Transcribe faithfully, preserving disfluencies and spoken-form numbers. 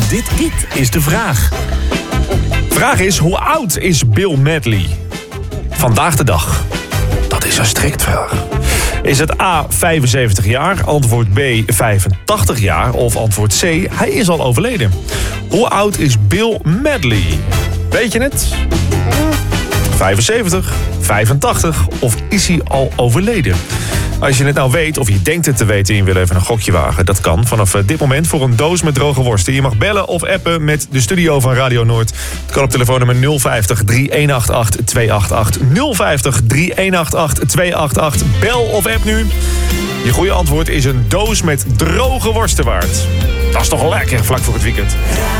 Dit, dit is de vraag. De vraag is, hoe oud is Bill Medley? Vandaag de dag. Dat is een strikvraag. Is het A, vijfenzeventig jaar, antwoord B, vijfentachtig jaar of antwoord C, hij is al overleden? Hoe oud is Bill Medley? Weet je het? vijfenzeventig, vijfentachtig of is hij al overleden? Als je het nou weet of je denkt het te weten en je wil even een gokje wagen, dat kan vanaf dit moment voor een doos met droge worsten. Je mag bellen of appen met de studio van Radio Noord. Het kan op telefoonnummer nul vijftig, drie een acht acht, twee acht acht. nul vijftig, drie een acht acht, twee acht acht. Bel of app nu. Je goede antwoord is een doos met droge worsten waard. Dat is toch lekker vlak voor het weekend.